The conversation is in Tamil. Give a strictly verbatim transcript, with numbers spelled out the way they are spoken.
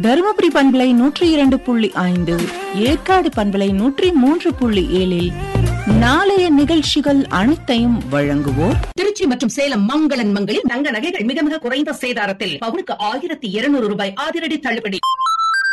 தருமபுரி பண்பலை நூற்றி இரண்டு புள்ளி ஐந்து, ஏற்காடு பண்பலை நூற்றி மூன்று புள்ளி ஏழில் நாளைய நிகழ்ச்சிகள் அனைத்தையும் வழங்குவோர் திருச்சி மற்றும் சேலம் மங்களன் மங்களில் தங்க நகைகள் மிக மிக குறைந்த சேதாரத்தில் பவுனுக்கு ஆயிரத்தி இருநூறு ரூபாய் அதிரடி தள்ளுபடி.